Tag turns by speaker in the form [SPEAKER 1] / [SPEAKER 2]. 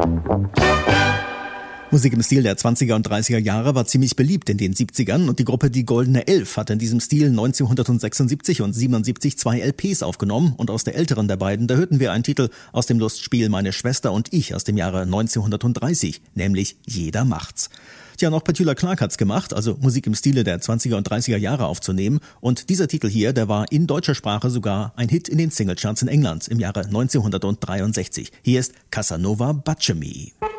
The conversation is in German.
[SPEAKER 1] Musik im Stil der 20er und 30er Jahre war ziemlich beliebt in den 70ern und die Gruppe Die Goldene Elf hat in diesem Stil 1976 und 77 2 LPs aufgenommen und aus der älteren der beiden, da hörten wir einen Titel aus dem Lustspiel Meine Schwester und ich aus dem Jahre 1930, nämlich Jeder macht's. Tja, noch Petula Clark hat's gemacht, also Musik im Stile der 20er und 30er Jahre aufzunehmen und dieser Titel hier, der war in deutscher Sprache sogar ein Hit in den Singlecharts in England im Jahre 1963. Hier ist Casanova Butcher Me.